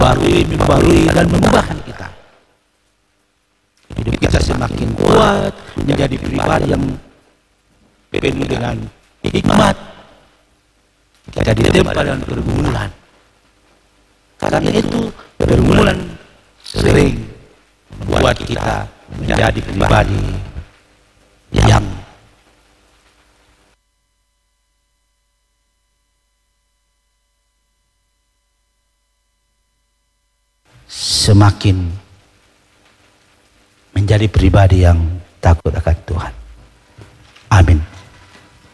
membarui dan mengubahkan kita. Hidup kita semakin kuat, menjadi pribadi yang penuh dengan hikmat. Kita ditempa dengan pergumulan. Karena itu pergumulan sering membuat kita menjadi pribadi yang semakin menjadi pribadi yang takut akan Tuhan.